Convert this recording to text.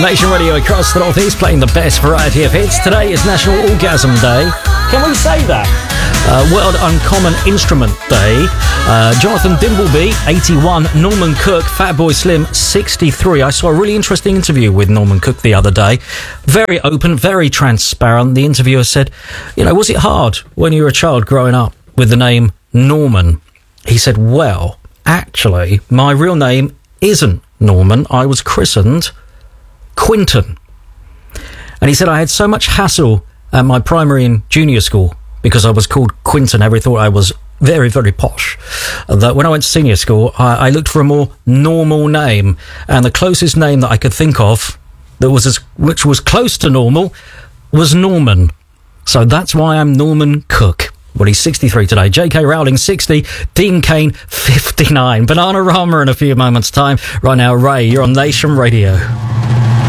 Nation Radio across the Northeast playing the best variety of hits. Today is National Orgasm Day. Can we say that? World Uncommon Instrument Day. Jonathan Dimbleby, 81. Norman Cook, Fatboy Slim, 63. I saw a really interesting interview with Norman Cook the other day. Very open, very transparent. The interviewer said, was it hard when you were a child growing up with the name Norman? He said, well, actually, my real name isn't Norman. I was christened Quinton. And he said I had so much hassle at my primary and junior school because I was called Quinton. Everybody thought I was very, very posh. That when I went to senior school, I looked for a more normal name. And the closest name that I could think of which was close to normal was Norman. So that's why I'm Norman Cook. Well, he's 63 today. J.K. Rowling, 60. Dean Cain, 59. Bananarama in a few moments' time. Right now, Ray, you're on Nation Radio.